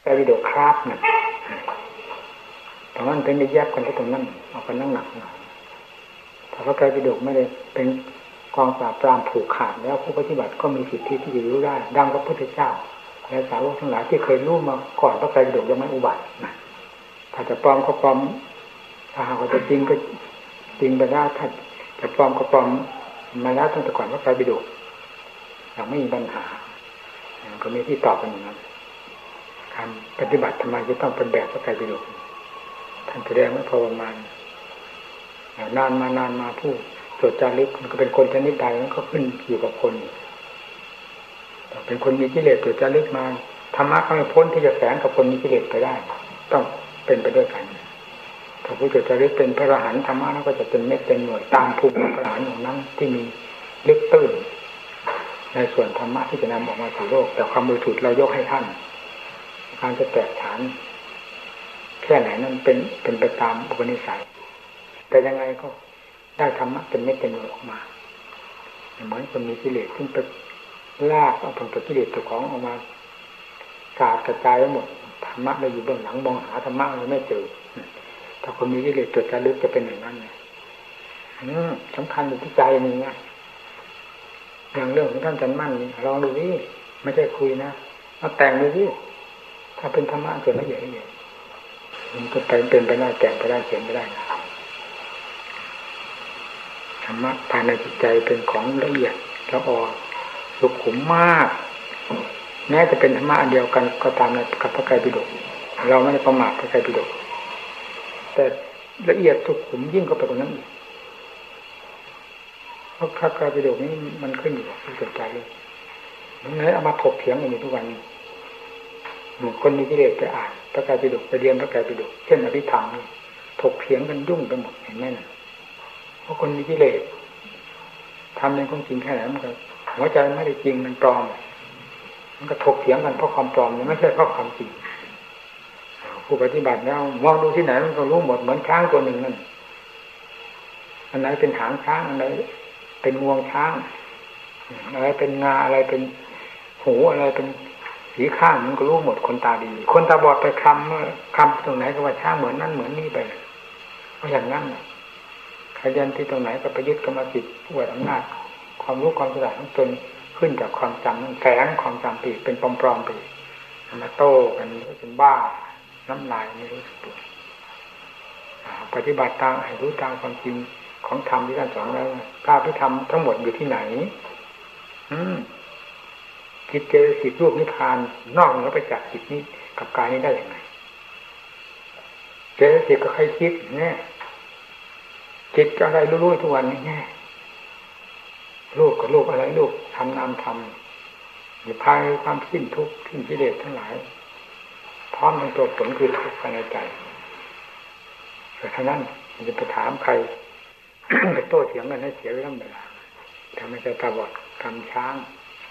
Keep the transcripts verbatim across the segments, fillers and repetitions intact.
ไตรปิฎกครับเนี่ยตรงนั้นเป็นได้แยกกันที่ตรงนั้นเอากันนั่งหนักหน่อยถ้าพระไตรปิฎกไม่ได้เป็นกองปราบปรามผูกขาดแล้วผู้ปฏิบัติก็มีสิทธิที่จะรู้ได้ดังพระพุทธเจ้าและสาวกทั้งหลายที่เคยรู้มาก่อนพระไตรปิฎกยังไม่อุบัตินะถ้าจะปลอมก็ปลอมถ้าหากว่าจะจริงก็จริงไปได้ถ้าจะปลอมก็ปลอมมาแล้วตั้งแต่ก่อนพระไตรปิฎกยังไม่มีปัญหาก็มีที่ตอบกันอย่างนั้นการปฏิบัติทำไมจะต้องเป็นแบบพระไตรปิฎกท่านแสดงไว้พอประมาณนานมานานมาผู้โจทย์จารึกมันก็เป็นคนชนิดใดมันก็ขึ้นอยู่กับคนเป็นคนมีกิเลสโจทย์จารึกมาธรรมะก็ไม่พ้นที่จะแฝงกับคนมีกิเลสไปได้ต้องเป็นไปด้วยกันถ้าผู้โจทย์จารึกเป็นพระอรหันต์ธรรมะนั้นก็จะเป็นเม็ดเป็นหน่วยตามภูมิพระอรหันต์ของนั้นที่มีลึกตื้นในส่วนธรรมะที่จะนำออกมาสู่โลกแต่ความบริสุทธิ์เรายกให้ท่านการจะแตกฉานแค่ไหนนั้นเป็นเป็นไปตามอุปนิสัยแต่ยังไงก็ได้ธรรมะเป็นเม็ดเป็นหน่วยออกมาเหมือนคนมีกิเลสซึ่งไปลากเอาผลกิเลสตัวของออกมากาดกระจายไปหมดธรรมะเราอยู่เบื้องหลังมองหาธรรมะเราไม่เจอถ้าคนมีกิเลสตัวจะลึกจะเป็นอย่างนั้นเลยสำคัญอยู่ที่ใจนี่นะอย่างเรื่องของท่านจันมั่นนี่ลองดูดิไม่ใช่คุยนะเอาแต่งดูดิถ้าเป็นธรรมะส่วนละเอียดละเอียดมันก็เป็นเป็นไปได้แต่งไปได้เขียนไปได้นะธรรมะภายในจิตใจเป็นของละเอียดละออสุขุมมากแม้จะเป็นธรรมะอันเดียวกันก็ตามในกับพระไตรปิฎกเราไม่ได้ประมาทพระไตรปิฎกแต่ละเอียดสุขุมยิ่งกว่าไปกว่านั้นอีกเพราะพระไตรปิฎกนี้มันขึ้นอยู่กับผู้สนใจเลยมันเลยเอามาถกเถียงกันอยู่ทุกวันคนมีกิเลสไปอ่านพระไตรปิฎกไปเรียนพระไตรปิฎกเช่นอภิธรรมนี่ถกเถียงกันยุ่งไปหมดเห็นไหมน่ะเพราะคนมีกิเลสทำในความจริงแค่ไหนมันก็หัวใจไม่ได้จริงมันปลอมมันก็ถกเถียงกันเพราะความปลอมนี่ไม่ใช่เพราะความจริงผู้ปฏิบัติแล้วมองดูที่ไหนมันก็รู้หมดเหมือนช้างตัวหนึ่งนั่นอันไหนเป็นหางช้างอันไหนเป็นงวงช้างอะไรเป็นงาอะไรเป็นหูอะไรเป็นสีข้างมันก็รู้หมดคนตาดีคนตาบอดไปคำคำตรงไหนก็ว่าช้างเหมือนนั่นเหมือนนี่ไปเพราะอย่างนั้นขยันที่ตรงไหนก็ไปยึดกรรมสิทธิ์อวดอำนาจความรู้ความฉลาดของตนขึ้นจากความจำมันแฝงความจำปีเป็นปลอมๆไปมาโต้กันเป็นบ้าน้ำลายไม่รู้สึกตัวปฏิบัติตามให้รู้ตามความจริงของธรรมที่ท่านสอนแล้วพระพิธรรมทั้งหมดอยู่ที่ไหนอืมจิตเจตสิกรูปนิพพานนอกเหนือไปจากจิตนี้กับกายนี้ได้อย่างไรเจตสิกก็ใครคิดแน่จิตอะไรรู้ๆทุกวันนี้แน่ลูกกับลูกอะไรลูกทำนามทำอยู่ภายในความสิ้นทุกข์สิ้นกิเลสทั้งหลายพร้อมทั้งตัวผลคือทุกข์ภายในใจแต่เท่านั้นมันจะไปถามใคร ไปโต้เถียงกันให้เสียเวลาเวลาทำให้ใจตาบอดกำช้าง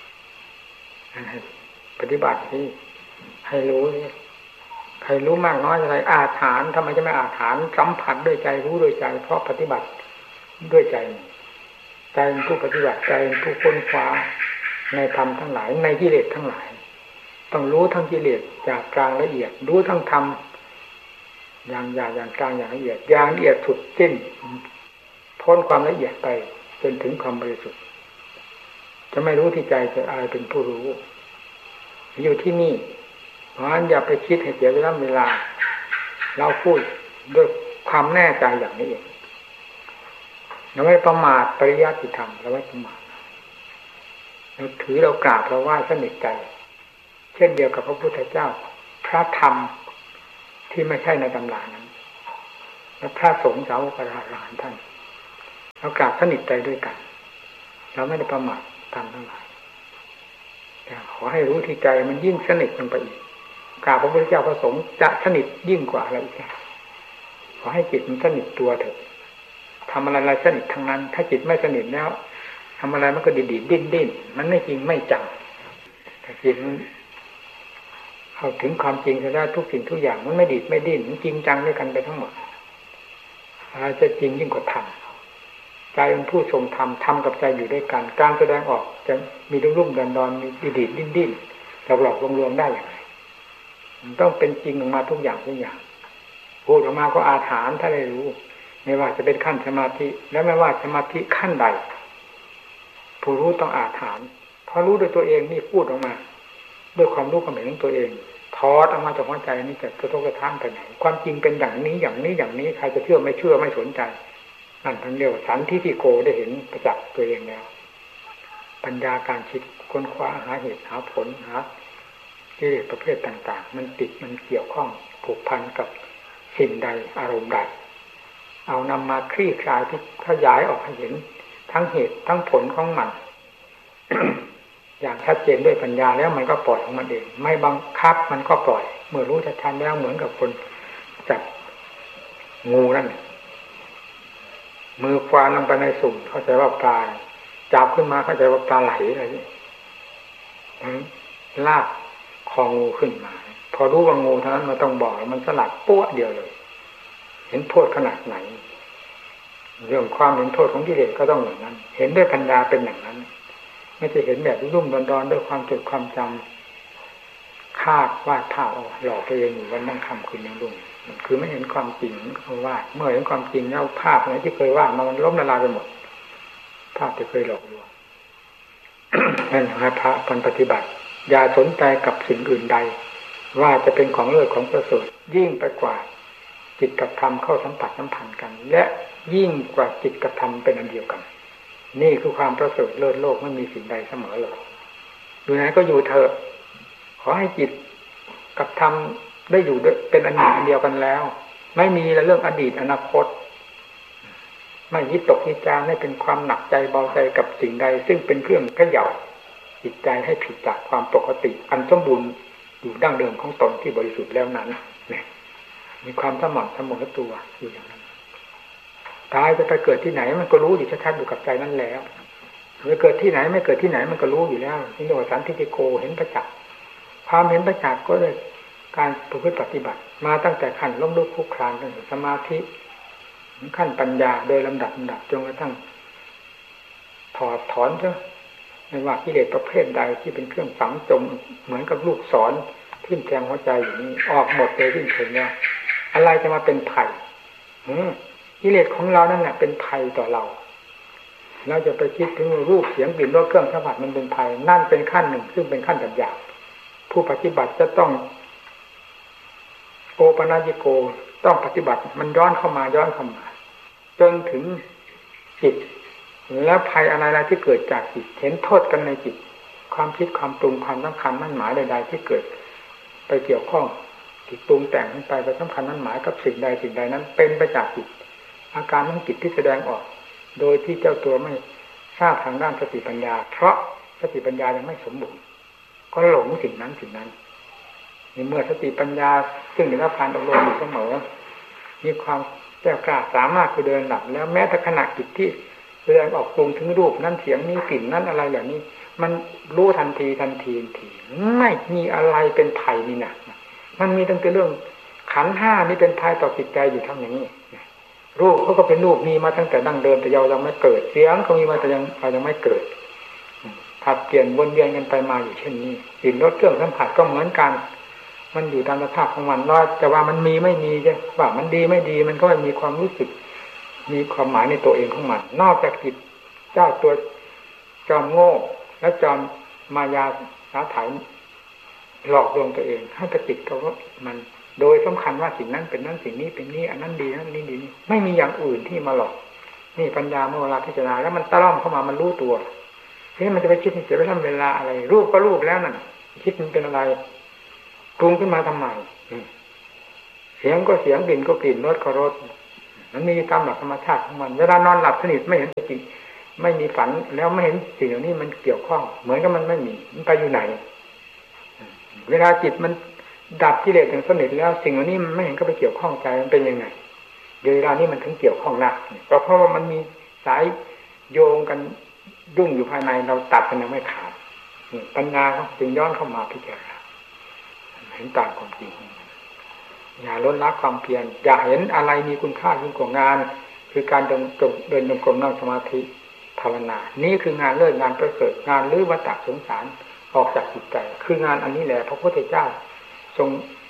ปฏิบัติที่ให้รู้ใครรู้มากน้อยอะไรอาถรรพ์ทำไมจะไม่อาถรรพ์สัมผัสด้วยใจรู้ด้วยใจเพราะปฏิบัติด้วยใจใจเป็นผู้ปฏิบัติใจเป็นผู้ค้นคว้าในธรรมทั้งหลายในกิเลสทั้งหลายต้องรู้ทั้งกิเลสจากกลางละเอียดรู้ทั้งธรรมอย่างหยาบอย่างกลางอย่างละเอียดอย่างละเอียดสุดสิ้นพ้นความละเอียดไปจนถึงความบริสุทธิ์จะไม่รู้ที่ใจจะอะไรเป็นผู้รู้อยู่ที่นี่เพราะฉะนั้นอย่าไปคิดให้เสียเวลาเวลาเราพูดด้วยความแน่ใจอย่างนี้เองเราไม่ประมาทปริยัติธรรมเราไม่ประมาทเราถือเรากราบเราไหว้สนิทใจเช่นเดียวกับพระพุทธเจ้าพระธรรมที่ไม่ใช่ในตำรานั้นและพระสงฆ์สาวกอรหันต์ท่านเรากราบสนิทใจด้วยกันเราไม่ได้ประมาทตามทั้งหลายแต่ขอให้รู้ที่ใจมันยิ่งสนิทลงไปอีกกราบพระพุทธเจ้าพระสงฆ์จะสนิทยิ่งกว่าอะไรอีกขอให้จิตมันสนิทตัวเถอะทำอะไรอะไรสนิททั้งนั้นถ้าจิตไม่สนิทแล้วทำอะไรมันก็ดีๆดิ้นๆมันไม่จริงไม่จังถ้าจิตมันเข้าถึงความจริงแล้วทุกสิ่งทุกอย่างมันไม่ดีดไม่ดิ้นมันจริงจังด้วยกันไปทั้งหมดอะไรจะจริงยิ่งกว่าธรรมใจเป็นผู้ทรงธรรมธรรมกับใจอยู่ด้วยกันการแสดงออกจะมีรุ่มๆดอนๆมีดีดดิ้นๆหลอกๆลวงๆได้อย่างไรมันต้องเป็นจริงออกมาทุกอย่างทุกอย่างพูดออกมาก็อาถรรพ์ถ้าได้รู้ไม่ว่าจะเป็นขั้นสมาธิและไม่ว่าสมาธิขั้นใดผู้รู้ต้องอาถรรพ์เพราะรู้ด้วยตัวเองนี่พูดออกมาด้วยความรู้ความเห็นของตัวเองทอดออกมาจากหัวใจนี่จะกระทบกระทั่งไปไหนความจริงเป็นอย่างนี้อย่างนี้อย่างนี้ใครจะเชื่อไม่เชื่อไม่สนใจนั่นท่านเรียกว่าสันทิฏฐิโกได้เห็นประจักษ์ตัวเองแล้วปัญญาการคิดค้นคว้าหาเหตุหาผลหากิเลสประเภทต่างๆมันติดมันเกี่ยวข้องผูกพันกับสิ่งใดอารมณ์ใดเอานำมาคลี่คลายที่ขยายออกให้เห็นทั้งเหตุทั้งผลของมัน อย่างชัดเจนด้วยปัญญาแล้วมันก็ปล่อยของมันเองไม่บังคับมันก็ปล่อยเมื่อรู้ชัดๆแล้วเหมือนกับคนจับงูนั่นมือควานลงไปในสุ่มเข้าใจว่าปลาจับขึ้นมาเข้าใจว่าปลาไหลอะไรนี่ลากคองูขึ้นมาพอรู้ว่างูเท่านั้นมันต้องบอกมันสลัดปั้วเดียวเลยเห็นโทษขนาดไหนเรื่องความเห็นโทษของกิเลสก็ต้องอย่างนั้นเห็นด้วยปัญญาเป็นอย่างนั้นไม่ใช่เห็นแบบรุ่มๆดอนๆด้วยความจดความจำคาดวาดภาพเอาหลอกตัวเองอยู่วันนั่งคำคืนยังรุ่งคือไม่เห็นความจริงเขาวาดเมื่อเห็นความจริงแล้วภาพไหนที่เคยวาดมามันล้มละลายไปหมดภาพที่เคยหลอกลวง นั่นให้พระคนปฏิบัติอย่าสนใจกับสิ่งอื่นใดว่าจะเป็นของเลิศของประเสริฐยิ่งไปกว่าจิตกับธรรมเข้าสัมผัสสัมพันธ์กันและยิ่งกว่าจิตกับธรรมเป็นอันเดียวกันนี่คือความประเสริฐเลิศโลกไม่มีสิ่งใดเสมอเลยอยู่ไหนก็อยู่เถอะขอให้จิตกับธรรมได้อยู่ด้วยเป็นอันหนึ่งอันเดียวกันแล้วไม่มีเรื่องอดีตอนาคตไม่ยิตกยิจารให้เป็นความหนักใจเบาใจกับสิ่งใดซึ่งเป็นเครื่องเขย่าจิตใจให้ผิดจากความปกติอันสมบูรณ์อยู่ดั้งเดิมของตนที่บริสุทธิ์แล้วนั้นเนี่ยมีความสม่ำเสมอตัวอยู่อย่างนั้นตายจะไปเกิดที่ไหนมันก็รู้อยู่ชัดๆอยู่กับใจนั่นแล้วจะเกิดที่ไหนไม่เกิดที่ไหนมันก็รู้อยู่แล้วนี่เรียกว่าสันทิฏฐิโกเห็นประจักษ์ความเห็นประจักษ์ก็เลยการประพฤติปฏิบัติมาตั้งแต่ขั้นล้มลุกคลุกคลานจนถึงสมาธิขั้นปัญญาโดยลำดับลำดับจนกระทั่งถอดถอนซะไม่ว่ากิเลสประเภทใดที่เป็นเครื่องฝังจมเหมือนกับลูกศรทิ่มแทงหัวใจอยู่นี้ออกหมดเลยที่เห็นเนี่ยอะไรจะมาเป็นภัยกิเลสของเรานั่นแหละเป็นภัยต่อเราเราจะไปคิดถึงรูปเสียงกลิ่นรสเครื่องสัมผัสมันเป็นภัยนั่นเป็นขั้นหนึ่งซึ่งเป็นขั้นหยาบๆผู้ปฏิบัติจะต้องโอปนัญญิโกต้องปฏิบัติมันย้อนเข้ามาย้อนเข้ามาจนถึงจิตแล้วภัยอะไรๆที่เกิดจากจิตเห็นโทษกันในจิตความคิดความปรุงความสำคัญมั่นหมายใดๆที่เกิดไปเกี่ยวข้องจิตปรุงแต่งขึ้นไปไปสำคัญมั่นหมายกับสิ่งใดสิ่งใดนั้นเป็นไปจากจิตอาการของจิตที่แสดงออกโดยที่เจ้าตัวไม่ทราบทางด้านสติปัญญาเพราะสติปัญญายังไม่สมบูรณ์ก็หลงสิ่งนั้นสิ่งนั้นในเมื่อสติปัญญาซึ่งได้รับการอบรมอยู่เสมอมีความแก้วกล้าสามารถไปเดินหลับแล้วแม้แต่ขณะจิตที่แสดงออกปรุงถึงรูปนั้นเสียงนี้กลิ่นนั้นอะไรเหล่านี้มันรู้ทันทีทันทีทันทีไม่มีอะไรเป็นภัยนี่นะมันมีตั้งแต่เรื่องขันธ์ห้านี่เป็นภัยต่อจิตใจอยู่ทั้งนี้รูปเขาก็เป็นรูปมีมาตั้งแต่ดั้งเดิมแต่เรายังไม่เกิดเสียงเขามีมาแต่ยังเรายังไม่เกิดผัดเปลี่ยนวนเวียนกันไปมาอยู่เช่นนี้กลิ่นรสเครื่องสัมผัสก็เหมือนกันมันอยู่ตามสภาพของมันว่าแต่ว่ามันมีไม่มีใช่ว่ามันดีไม่ดีมันก็ไม่มีความรู้สึกมีความหมายในตัวเองของมันนอกจากจิตเจ้าตัวจอมโง่และจอมมายาสาไถหลอกลวงตัวเองให้กระติดกับมันโดยสำคัญว่าสิ่งนั้นเป็นนั้นสิ่งนี้เป็นนี้อันนั้นดีนั้นนี่ดีนี่ไม่มีอย่างอื่นที่มาหลอกนี่ปัญญาเมื่อเวลาพิจารณาแล้วมันตะล่อมเข้ามามันรู้ตัวทีนี้มันจะไปคิดเสียไปทำเวลาอะไรรูปก็รูปแล้วนั่นคิดมันเป็นอะไรปรุงขึ้นมาทำไมเสียงก็เสียงกลิ่นก็กลิ่นรสก็รสมันมีตามหลักธรรมชาติของมันเวลานอนหลับสนิทไม่เห็นจริงไม่มีฝันแล้วไม่เห็นสิ่งเหล่านี้มันเกี่ยวข้องเหมือนกับมันไม่มีมันไปอยู่ไหนเวลาจิตมันดับกิเลสถึงสนิทแล้วสิ่งเหล่านี้มันไม่เห็นก็ไปเกี่ยวข้องใจมันเป็นยังไงเวลานี้มันถึงเกี่ยวข้องนักก็เพราะว่ามันมีสายโยงกันดุ้งอยู่ภายในเราตัดกันยังไม่ขาดปัญญาจึงย้อนเข้ามาพิจารณาเห็นตามความจริงอย่าลดละความเพียรอย่าเห็นอะไรมีคุณค่ายิ่งกว่างานคือการเดินเดินจงกรมนั่งสมาธิภาวนานี่คืองานเลิศงานประเสริฐงานลื้อวัฏสงสารออกจากจิตใจคืองานอันนี้แหละพระพุทธเจ้าทรง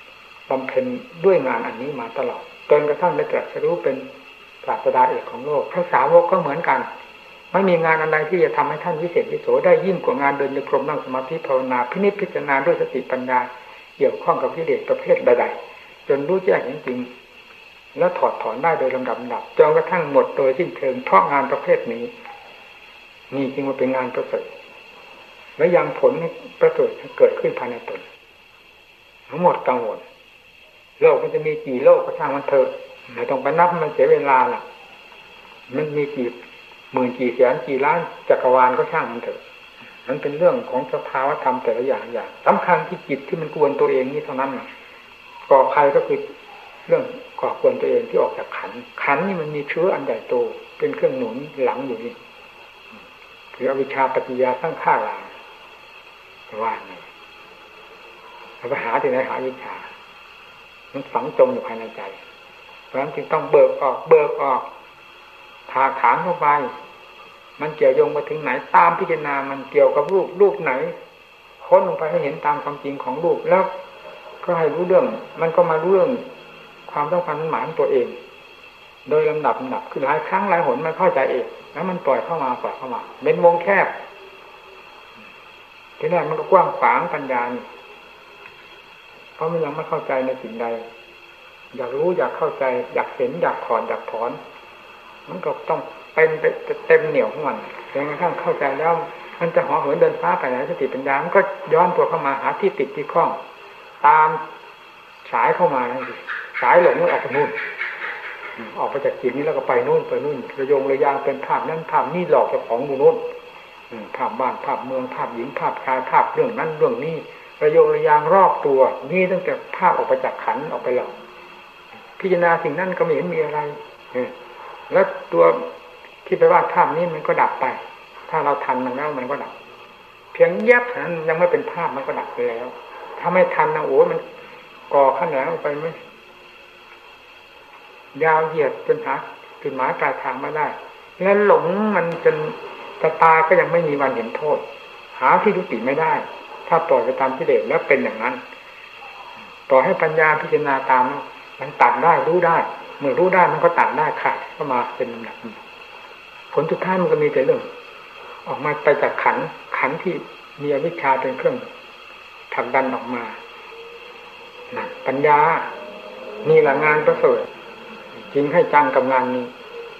บำเพ็ญด้วยงานอันนี้มาตลอดจนกระทั่งได้ตรัสรู้เป็นศาสดาเอกของโลกพระสาวกก็เหมือนกันไม่มีงานอะไรที่จะทำให้ท่านวิเศษวิโสได้ยิ่งกว่างานเดินโยกมนั่งสมาธิภาวนาพินิจพิจารณาด้วยสติปัญญาเกี่ยวข้องกับกิเลสประเภทใดๆจนรู้แจ้งจริงๆแล้วถอดถอนได้โดยลำดับลำดับจนกระทั่งหมดโดยสิ้นเชิงเพราะงานประเภทนี้นี่จึงมาเป็นงานประเสริฐและยังผลประเสริฐเกิดขึ้นภายในตนทั้งหมดกังวลโลกมันจะมีกี่โลกก็ช่างมันเถอะไม่ต้องไปนับมันเสียเวลาล่ะมันมีกี่หมื่นกี่แสนกี่ล้านจักรวาลก็ช่างมันเถอะมันเป็นเรื่องของสภาวธรรมแต่ละอย่างอย่างสำคัญที่จิตที่มันกวนตัวเองนี่เท่านั้นน่ะก่อภัยก็คือเรื่องก่อกวนตัวเองที่ออกจากขันขันนี่มันมีเชื้ออันใหญ่โตเป็นเครื่องหนุนหลังอยู่นี่คืออวิชชาปัจจยาสร้างข้าราว่าไงเราไปหาที่ไหนหาวิชามันฝังจมอยู่ภายในใจเพราะฉะนั้นจึงต้องเบิกออกเบิกออกถากถางเข้าไปมันเกี่ยวโยงมาถึงไหนตามพิจารณามันเกี่ยวกับรูปรูปไหนค้นลงไปให้เห็นตามความจริงของรูปแล้วก็ให้รู้เรื่องมันก็มารู้เรื่องความต้องการมันหมายของตัวเองโดยลำดับลำดับคือหลายครั้งหลายหนมันเข้าใจเองแล้วมันปล่อยเข้ามาปล่อยเข้ามาเป็นวงแคบทีแรกมันก็กว้างขวางปัญญาเพราะมันยังไม่เข้าใจในสิ่งใดอยากรู้อยากเข้าใจอยากเห็นอยากถอนอยากถอนมันก็ต้องเป็นเต็มเหนี่ยวของมันจนกระทั่งเข้าใจแล้วมันจะห่อเหินเดินฟ้าไปไหนสติปัญญามันก็ย้อนตัวเข้ามาหาที่ติดที่ข้องตามสายเข้ามาสายหลงมันออกไปนู่นออกไปจากจิตนี้แล้วก็ไปนู่นไปนู่นระยงระยางเป็นภาพนั้นภาพนี่หลอกเจ้าของอยู่นู่นภาพบ้านภาพเมืองภาพหญิงภาพชายภาพเรื่องนั้นเรื่องนี้ระยงระยางรอบตัวนี่ตั้งแต่ภาพออกไปจากขันออกไปหลอกพิจารณาสิ่งนั้นก็ไม่เห็นมีอะไรแล้วตัวที่ไปวาดภาพนี้มันก็ดับไปถ้าเราทันมันแล้วมันก็ดับเพียงแยบนั้นยังไม่เป็นภาพมันก็ดับไปแล้วถ้าไม่ทันนะโอ้มันก่อขั้นแหลงไปไหมยาวเหยียดจนหาจุดหมายปลายทางไม่ได้แล้วหลงมันจนจะตายก็ยังไม่มีวันเห็นโทษหาที่ยุติไม่ได้ถ้าปล่อยไปตามกิเลสแล้วเป็นอย่างนั้นต่อให้ปัญญาพิจารณาตามมันตัดได้รู้ได้เมื่อรู้ได้มันก็ตัดได้ขาดก็มาเป็นลำดับผลสุดท้ายมันก็มีแต่เรื่องออกมาไปจากขันขันที่มีอวิชชาเป็นเครื่องผลักดันออกมาปัญญานี่แหละงานประเสริฐจริงให้จังกับงานนี้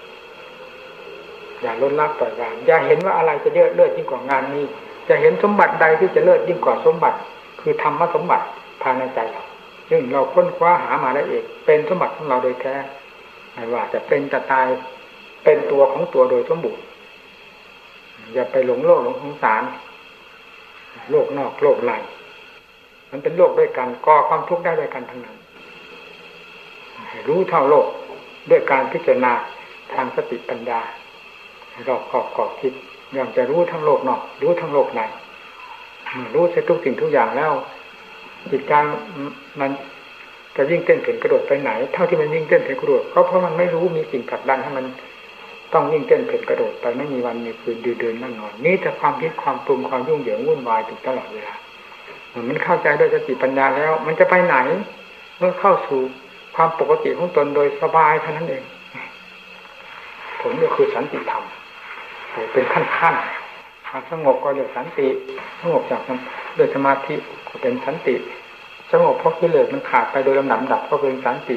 อย่าลดละปล่อยวางอย่าเห็นว่าอะไรจะเลิศเลิศยิ่งกว่างานนี้จะเห็นสมบัติใดที่จะเลิศยิ่งกว่าสมบัติคือธรรมสมบัติภายในใจเราซึ่งเราค้นคว้าหามาได้เองเป็นสมบัติของเราโดยแท้ไม่ว่าจะเป็นจะตายเป็นตัวของตัวโดยสมบูรณ์อย่าไปหลงโลกหลงสงสารโลกนอกโลกในมันเป็นโลกด้วยกันก่อความทุกข์ได้ด้วยกันทั้งนั้นรู้เท่าโลกด้วยการพิจารณาทางสติปัญญาเราขอบขอบคิดอย่างจะรู้ทั้งโลกนอกรู้ทั้งโลกในรู้ใช้ทุกสิ่งทุกอย่างแล้วจิตใจมันจะยิ่งเต้นเต้นกระโดดไปไหนเท่าที่มันยิ่งเต้นเต้นกระโดดก็เพราะมันไม่รู้มีสิ่งผลักดันให้มันต้องยิ่งเต้นเต้นกระโดดไปไม่มีวันมีคืนเดินนั่งนอนนี่แต่ความคิดความปรุงความยุ่งเหยิงวุ่นวายอยู่ตลอดเวลามันเข้าใจด้วยสติปัญญาแล้วมันจะไปไหนเมื่อเข้าสู่ความปกติของตนโดยสบายเท่านั้นเองผลก็คือสันติธรรมเป็นขั้นขั้นความสงบก็เรียกสันติสงบจากด้วยสมาธิก็เป็นสันติสงบเพราะกิเลสมันขาดไปโดยลำดับดับก็เป็นสันติ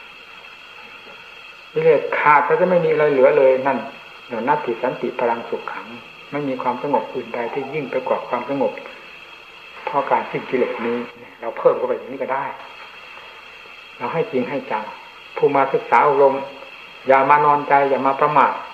กิเลสขาดก็จะไม่มีอะไรเหลือเลยนั่นเดี๋ยวนัตติสันติพลังสุขขังไม่มีความสงบอื่นใดที่ยิ่งไปกว่าความสงบเพราะการสิ้นกิเลสนี้เราเพิ่มเข้าไปอย่างนี้ก็ได้เราให้จริงให้จังผู้มาศึกษาอบรมอย่ามานอนใจอย่ามาประมาท